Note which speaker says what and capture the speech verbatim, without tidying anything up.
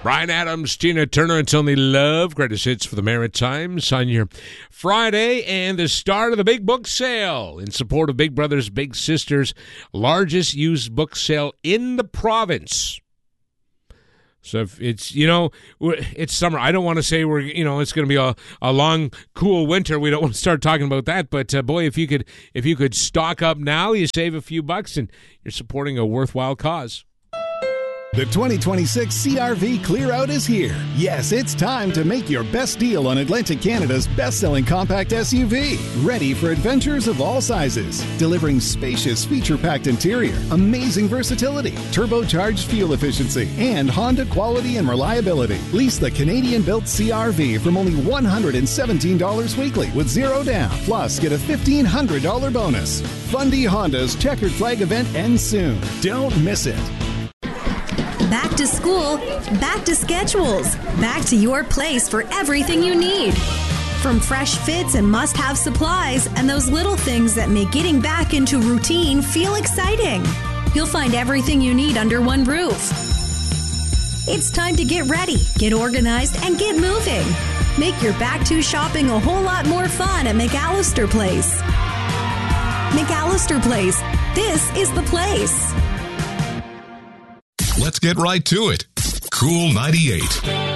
Speaker 1: Brian Adams, Tina Turner, and Tony Love. Greatest hits for the Maritimes on your Friday, and the start of the big book sale in support of Big Brothers Big Sisters, largest used book sale in the province. So if it's, you know, it's summer. I don't want to say we're, you know, it's going to be a, a long, cool winter. We don't want to start talking about that. But uh, boy, if you could, if you could stock up now, you save a few bucks and you're supporting a worthwhile cause.
Speaker 2: The twenty twenty-six C R V Clear Out is here. Yes, it's time to make your best deal on Atlantic Canada's best-selling compact S U V. Ready for adventures of all sizes. Delivering spacious, feature-packed interior, amazing versatility, turbocharged fuel efficiency, and Honda quality and reliability. Lease the Canadian-built C R V from only one hundred seventeen dollars weekly with zero down. Plus, get a fifteen hundred dollars bonus. Fundy Honda's Checkered Flag event ends soon. Don't miss it.
Speaker 3: Back to school, back to schedules, back to your place for everything you need. From fresh fits and must-have supplies and those little things that make getting back into routine feel exciting. You'll find everything you need under one roof. It's time to get ready, get organized, and get moving. Make your back-to shopping a whole lot more fun at McAllister Place. McAllister Place. This is the place.
Speaker 4: Let's get right to it. Cool ninety-eight.